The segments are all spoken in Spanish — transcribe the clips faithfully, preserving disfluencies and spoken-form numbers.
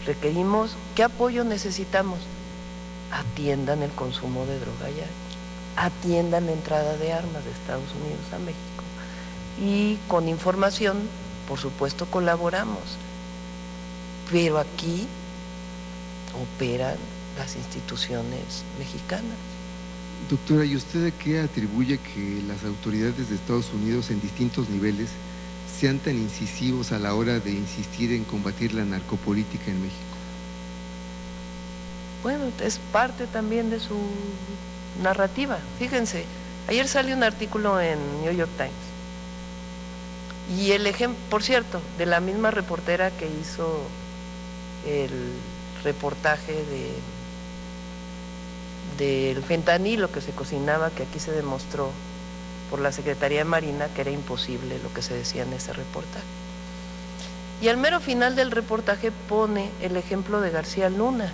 requerimos, ¿qué apoyo necesitamos? Atiendan el consumo de droga allá, atiendan la entrada de armas de Estados Unidos a México. Y con información, por supuesto, colaboramos. Pero aquí operan las instituciones mexicanas. Doctora, ¿y usted a qué atribuye que las autoridades de Estados Unidos en distintos niveles sean tan incisivos a la hora de insistir en combatir la narcopolítica en México? Bueno, es parte también de su narrativa. Fíjense, ayer salió un artículo en New York Times y el ejemplo, por cierto, de la misma reportera que hizo el reportaje de del fentanilo que se cocinaba, que aquí se demostró por la Secretaría de Marina que era imposible lo que se decía en ese reportaje. Y al mero final del reportaje pone el ejemplo de García Luna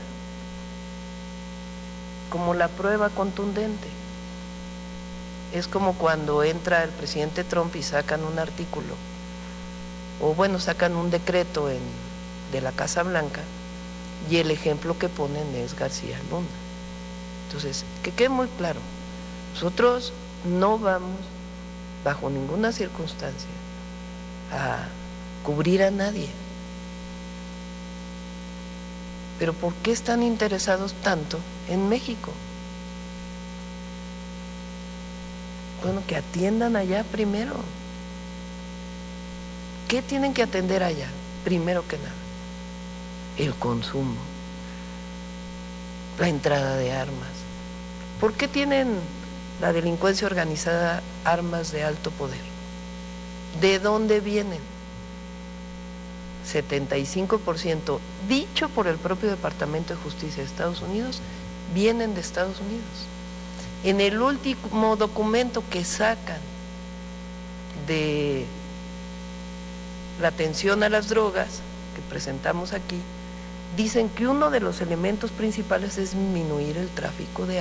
como la prueba contundente. Es como cuando entra el presidente Trump y sacan un artículo, o bueno, sacan un decreto en, de la Casa Blanca, y el ejemplo que ponen es García Luna. Entonces, que quede muy claro, nosotros no vamos, bajo ninguna circunstancia, a cubrir a nadie. Pero ¿por qué están interesados tanto en México? Bueno, que atiendan allá primero. ¿Qué tienen que atender allá? Primero que nada, el consumo, la entrada de armas. ¿Por qué tienen la delincuencia organizada armas de alto poder? ¿De dónde vienen? setenta y cinco por ciento, dicho por el propio Departamento de Justicia de Estados Unidos, vienen de Estados Unidos. En el último documento que sacan de la atención a las drogas que presentamos aquí, dicen que uno de los elementos principales es disminuir el tráfico de